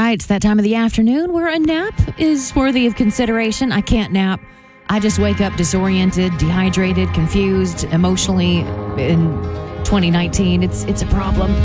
right, it's that time of the afternoon where a nap is worthy of consideration. I can't nap. I just wake up disoriented, dehydrated, confused, emotionally in 2019. It's a problem.